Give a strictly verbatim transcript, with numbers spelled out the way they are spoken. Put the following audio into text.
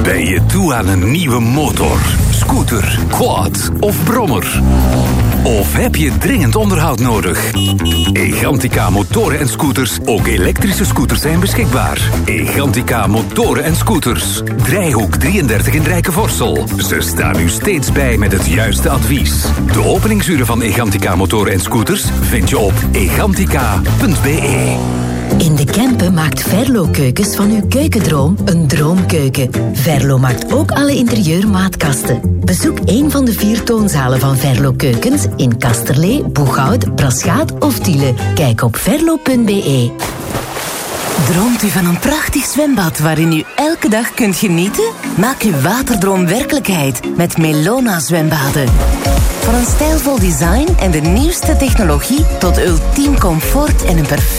Ben je toe aan een nieuwe motor, scooter, quad of brommer? Of heb je dringend onderhoud nodig? Egantica Motoren en Scooters, ook elektrische scooters zijn beschikbaar. Egantica Motoren en Scooters. Drijhoek drieëndertig in Rijkenvorsel. Ze staan u steeds bij met het juiste advies. De openingsuren van Egantica Motoren en Scooters vind je op egantica punt b e. In de Kempen maakt Verlo Keukens van uw keukendroom een droomkeuken. Verlo maakt ook alle interieurmaatkasten. Bezoek een van de vier toonzalen van Verlo Keukens in Kasterlee, Boeghout, Braschaat of Tiele. Kijk op verlo punt b e. Droomt u van een prachtig zwembad waarin u elke dag kunt genieten? Maak uw waterdroom werkelijkheid met Melona zwembaden. Van een stijlvol design en de nieuwste technologie tot ultiem comfort en een perfect